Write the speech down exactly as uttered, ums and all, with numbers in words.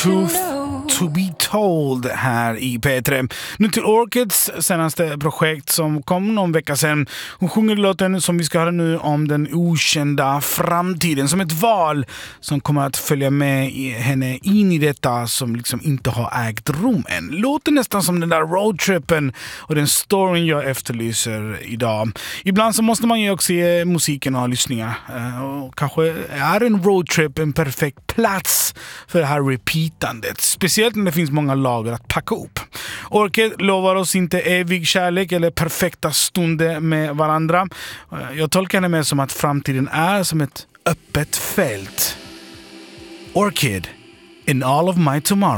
Truth to be told här i P tre. Nu till Orchids senaste projekt som kom någon vecka sedan. Hon sjunger låten som vi ska höra nu om den okända framtiden, som ett val som kommer att följa med henne in i detta som liksom inte har ägt rum än. Låter nästan som den där roadtrippen och den storyn jag efterlyser idag. Ibland så måste man ju också ge musiken och lyssningar. Och kanske är en roadtrip en perfekt plats för det här repeatandet. Speciellt när det finns många lager att packa upp. Orchid lovar oss inte evig kärlek eller perfekta stunder med varandra. Jag tolkar henne med som att framtiden är som ett öppet fält. Orchid in all of my tomorrow.